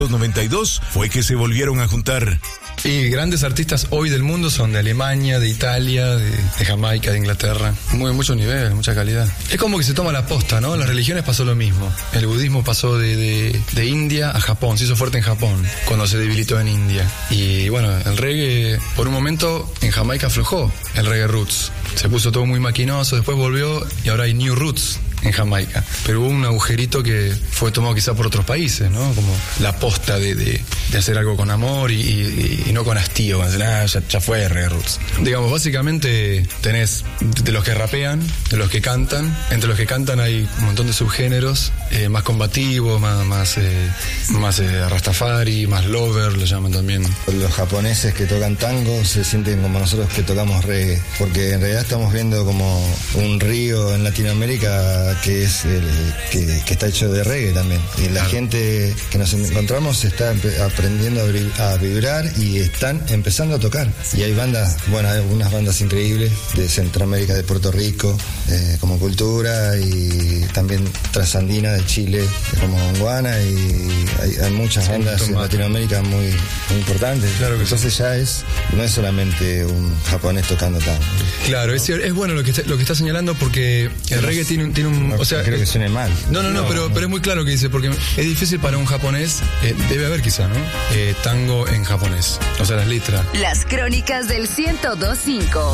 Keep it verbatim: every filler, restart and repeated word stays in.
noventa y dos fue que se volvieron a juntar. Y grandes artistas hoy del mundo son de Alemania, de Italia, de, de Jamaica, de Inglaterra. Muy mucho nivel, mucha calidad. Es como que se toma la posta, ¿no? Las religiones pasó lo mismo. El budismo pasó de, de, de India a Japón, se hizo fuerte en Japón, cuando se debilitó en India. Y bueno, el reggae, por un momento, en Jamaica aflojó, el reggae roots. Se puso todo muy maquinoso, después volvió y ahora hay new roots en Jamaica. Pero hubo un agujerito que fue tomado quizá por otros países, ¿no? Como la posta de, de, de hacer algo con amor y, y, y no con hastío. Con decir, ah, ya, ya fue reggae roots. Digamos, básicamente tenés de los que rapean, de los que cantan. Entre los que cantan hay un montón de subgéneros, eh, más combativos, más, más, eh, más eh, rastafari, más lover, lo llaman también. Los japoneses que tocan tango se sienten como nosotros que tocamos reggae, porque en realidad estamos viendo como un río en Latinoamérica que es el, que, que está hecho de reggae también. Y la claro. gente que nos encontramos está aprendiendo a vibrar y están empezando a tocar. Y hay bandas, bueno, hay algunas bandas increíbles de Centroamérica, de Puerto Rico, eh, como Cultura, y también Trasandina de Chile, como Guana, y hay, hay muchas sí, bandas en Latinoamérica muy, muy importantes. Claro que Entonces sí. ya es, no es solamente un japonés tocando tango. Claro, ¿no? es, es bueno lo que está, lo que está señalando, porque el no, reggae tiene un, tiene un no, o sea, creo que suene mal. No, no, no, no pero, no. pero es muy claro que dice, porque es difícil para un japonés, eh, debe haber quizá, ¿no? Eh, tango en japonés, o sea, las letras. Las crónicas del ciento dos punto cinco.